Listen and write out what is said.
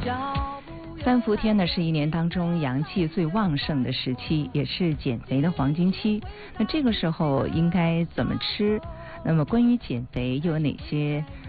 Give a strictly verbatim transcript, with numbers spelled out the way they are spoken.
三伏天呢是一年当中阳气最旺盛的时期，也是减肥的黄金期。那这个时候应该怎么吃？那么关于减肥又有哪些